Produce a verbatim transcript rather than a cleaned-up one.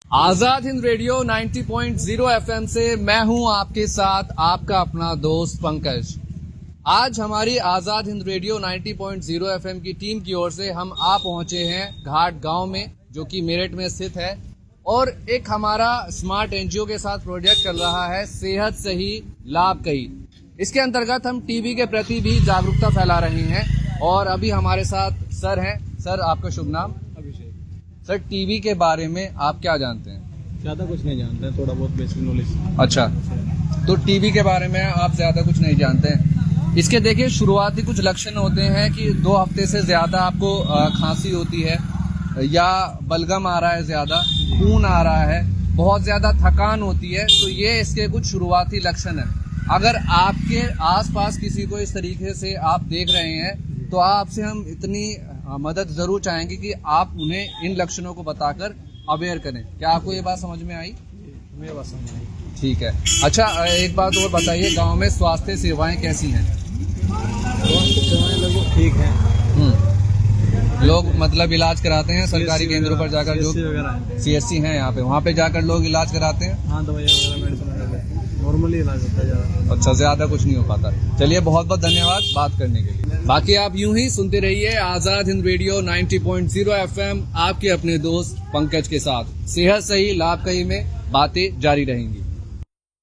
Azad Hind radio नब्बे point शून्य FM से मैं हूं आपके साथ आपका अपना दोस्त पंकज। आज हमारी आजाद हिंद रेडियो नब्बे पॉइंट शून्य एफएम की टीम की ओर से हम आ पहुंचे हैं घाट गांव में, जो कि मेरठ में स्थित है, और एक हमारा स्मार्ट एनजीओ के साथ प्रोजेक्ट चल रहा है सेहत सही लाभ कही। इसके अंतर्गत हम टीबी के प्रति भी जागरूकता फैला रहे हैं और अभी हमारे साथ सर हैं। सर, आपका शुभ नाम? अभिषेक। सर, टीबी के बारे में आप क्या जानते हैं? ज्यादा कुछ नहीं जानते हैं, थोड़ा बहुत बेसिक नॉलेज। अच्छा, तो टीबी के बारे में आप ज्यादा कुछ नहीं जानते हैं। इसके देखिए शुरुआती कुछ लक्षण होते हैं कि दो हफ्ते से ज्यादा आपको खांसी होती है या बलगम आ रहा है, ज्यादा खून आ रहा है, बहुत ज्यादा थकान होती है, तो ये इसके कुछ शुरुआती लक्षण है। अगर आपके आसपास किसी को इस तरीके से आप देख रहे हैं तो आपसे हम इतनी मदद जरूर चाहेंगे कि आप उन्हें इन लक्षणों को बताकर अवेयर करें। क्या आपको ये बात समझ में आई? मेरी बात समझ में आई। ठीक है। अच्छा, एक बात और बताइए, गांव में स्वास्थ्य सेवाएं कैसी हैं? स्वास्थ्य सेवाएं लगभग ठीक है। हम्म लोग मतलब इलाज कराते हैं सरकारी केंद्रों पर जाकर, जो सीएससी हैं यहाँ पे, वहाँ पे जाकर लोग इलाज कराते हैं। हाँ, दवाई वगैरह मेडिसिन नॉर्मली इलाज होता है ज्यादा। अच्छा, ज्यादा कुछ नहीं हो पाता। चलिए, बहुत बहुत धन्यवाद बात करने के लिए। बाकी आप यूं ही सुनते रहिए आजाद हिंद रेडियो नब्बे पॉइंट शून्य एफएम, आपके अपने दोस्त पंकज के साथ। सेहत सही लाभ कही में बातें जारी रहेंगी।